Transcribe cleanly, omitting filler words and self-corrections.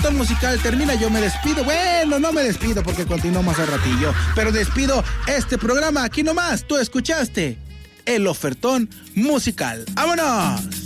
ofertón musical termina, yo me despido. Bueno, no me despido porque continúo más al ratillo, pero despido este programa aquí nomás. Tú escuchaste el ofertón musical. ¡Vámonos!